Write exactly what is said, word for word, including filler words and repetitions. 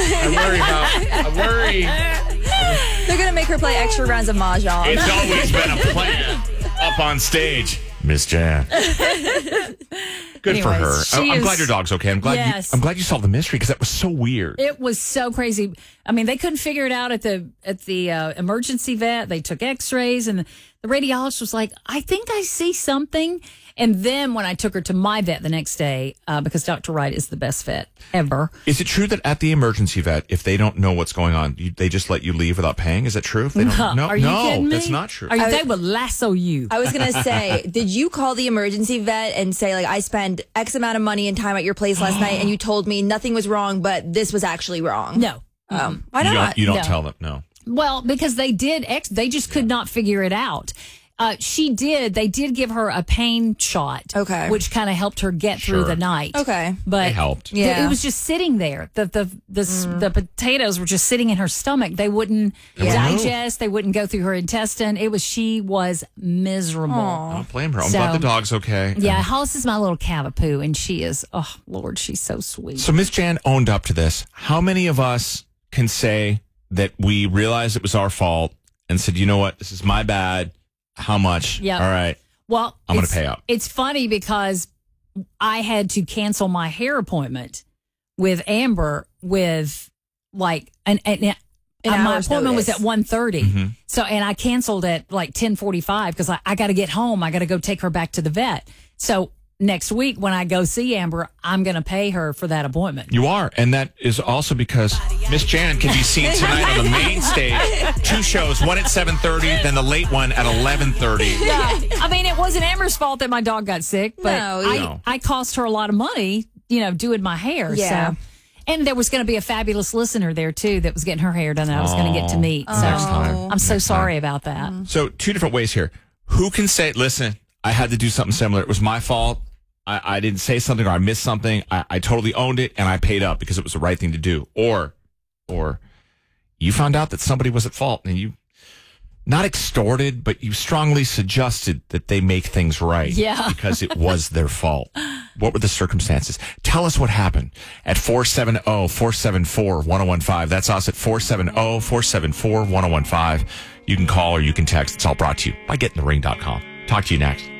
I worry about. I worry. They're going to make her play extra rounds of Mahjong. It's always been a plan up on stage, Miss Jan. Good Anyways, for her. she I, I'm is- glad your dog's okay. I'm glad. Yes. You, I'm glad you solved the mystery because that was so weird. It was so crazy. I mean, they couldn't figure it out at the at the uh, emergency vet. They took X-rays, and the radiologist was like, "I think I see something." And then when I took her to my vet the next day, uh, because Doctor Wright is the best vet ever. Is it true that at the emergency vet, if they don't know what's going on, you, they just let you leave without paying? Is that true? If they don't, no, Are you no, kidding me? that's not true. Are you, I- they would lasso you. I was going to say, did you call the emergency vet and say, like, I spent X amount of money and time at your place last night, and you told me nothing was wrong, but this was actually wrong? No. Um, why you not? don't, you don't No. tell them. No. Well, because they did, ex- they just could not figure it out. Uh, she did. They did give her a pain shot, Okay. which kind of helped her get through Sure. the night. Okay. but They helped. th- Yeah. it was just sitting there. The the the, s the potatoes were just sitting in her stomach. They wouldn't Yeah. digest. They wouldn't go through her intestine. It was she was miserable. I don't blame her. I'm So- glad the dog's okay. Yeah, Hollis is my little cavapoo, and she is. Oh Lord, she's so sweet. So Miss Jan owned up to this. How many of us can say that we realized it was our fault and said, you know what, this is my bad. How much? Yep. All right. Well, I'm gonna it's- pay up. It's funny because I had to cancel my hair appointment with Amber with like an, an, an An my hour's appointment was notice. at one thirty. Mm-hmm. So and I canceled at like ten forty-five because I, I got to get home. I got to go take her back to the vet. So next week when I go see Amber, I'm going to pay her for that appointment. You are. And that is also because Miss Jan can be seen tonight on the main stage. Two shows, one at seven thirty, then the late one at eleven thirty. Yeah. I mean, it wasn't Amber's fault that my dog got sick, but No, I, no. I cost her a lot of money, you know, doing my hair. Yeah. So. And there was going to be a fabulous listener there, too, that was getting her hair done that I was going to get to meet. So Next time. I'm so Next sorry time. about that. So two different ways here. Who can say, listen, I had to do something similar. It was my fault. I, I didn't say something or I missed something. I, I totally owned it and I paid up because it was the right thing to do. Or, or you found out that somebody was at fault and you not extorted, but you strongly suggested that they make things right. Yeah. Because it was their fault. What were the circumstances? Tell us what happened at four seven zero, four seven four, one zero one five. That's us at four seven zero, four seven four, one zero one five. You can call or you can text. It's all brought to you by getting the ring dot com. Talk to you next.